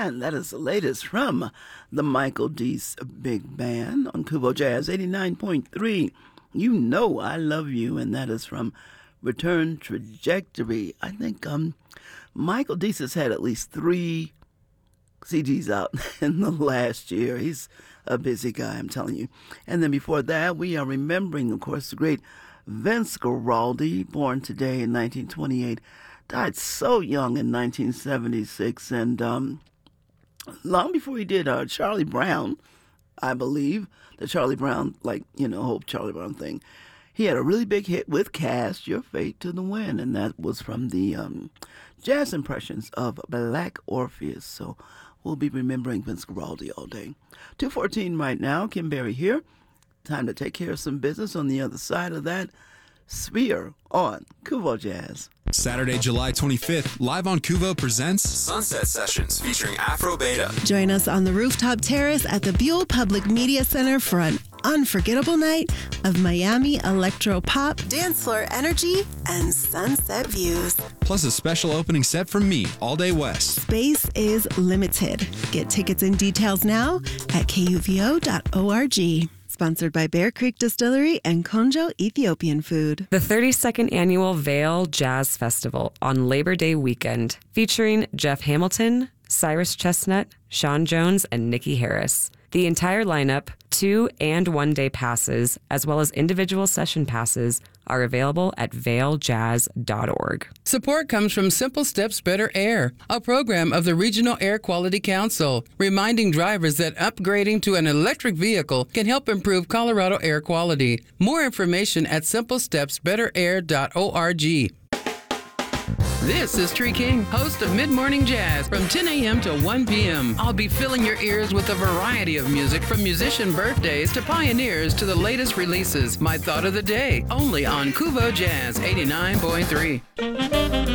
And that is the latest from the Michael Deese Big Band on Kubo Jazz 89.3. You Know I Love You, and that is from Return Trajectory. I think Michael Deese has had at least 3 CDs out in the last year. He's a busy guy, I'm telling you. And then before that, we are remembering, of course, the great Vince Guaraldi, born today in 1928, died so young in 1976, and long before he did Charlie Brown, I believe, the Charlie Brown, whole Charlie Brown thing. He had a really big hit with Cast Your Fate to the Wind, and that was from the jazz impressions of Black Orpheus. So we'll be remembering Vince Guaraldi all day. 2:14 right now, Kim Berry here. Time to take care of some business. On the other side of that, Sphere on Kuvo Jazz. Saturday, July 25th, Live on Kuvo presents Sunset Sessions featuring Afro Beta. Join us on the rooftop terrace at the Buell Public Media Center for an unforgettable night of Miami electro pop, dance floor energy, and sunset views. Plus a special opening set from me, All Day West. Space is limited. Get tickets and details now at kuvo.org. Sponsored by Bear Creek Distillery and Konjo Ethiopian Food. The 32nd Annual Vail Jazz Festival on Labor Day weekend, featuring Jeff Hamilton, Cyrus Chestnut, Sean Jones, and Nikki Harris. The entire lineup, 2- and 1-day passes, as well as individual session passes, are available at vailjazz.org. Support comes from Simple Steps Better Air, a program of the Regional Air Quality Council, reminding drivers that upgrading to an electric vehicle can help improve Colorado air quality. More information at simplestepsbetterair.org. This is Tree King, host of Mid-Morning Jazz from 10 a.m. to 1 p.m. I'll be filling your ears with a variety of music from musician birthdays to pioneers to the latest releases. My thought of the day, only on Kuvo Jazz 89.3.